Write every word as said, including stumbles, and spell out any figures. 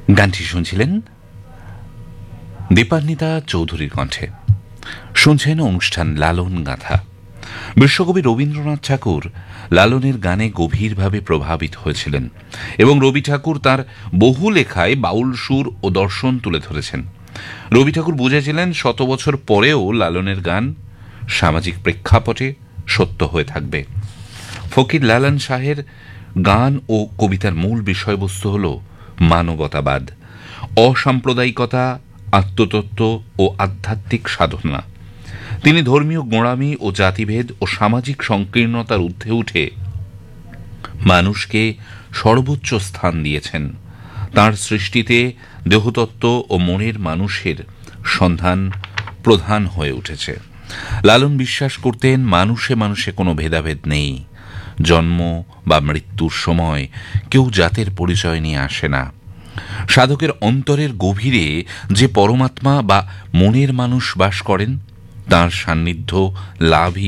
গানটি শুনছিলেন দীপান্বিতা চৌধুরীর কণ্ঠে। শুনছেন অনুষ্ঠান লালন গাথা। বিশ্বকবি রবীন্দ্রনাথ ঠাকুর লালনের গানে গভীরভাবে প্রভাবিত হয়েছিলেন এবং রবি ঠাকুর তার বহু লেখায় বাউল সুর ও দর্শন তুলে ধরেছেন। রবি ঠাকুর বুঝেছিলেন শত বছর পরেও লালনের গান সামাজিক প্রেক্ষাপটে সত্য হয়ে থাকবে। ফকির লালন শাহের গান ও কবিতার মূল বিষয়বস্তু হল মানবতাবাদ, অসাম্প্রদায়িকতা, আত্মতত্ত্ব ও আধ্যাত্মিক সাধনা। তিনি ধর্মীয় গোঁড়ামি ও জাতিভেদ ও সামাজিক সংকীর্ণতার ঊর্ধ্বে উঠে মানুষকে সর্বোচ্চ স্থান দিয়েছেন। তাঁর সৃষ্টিতে দেহতত্ত্ব ও মনের মানুষের সন্ধান প্রধান হয়ে উঠেছে। লালন বিশ্বাস করতেন মানুষে মানুষে কোনো ভেদাভেদ নেই। জন্ম বা মৃত্যুর সময় কেউ জাতের পরিচয় নিয়ে আসে না। সাধকের অন্তরের গভীরে যে পরমাত্মা বা মনের মানুষ বাস করেন, তাঁর সান্নিধ্য লাভই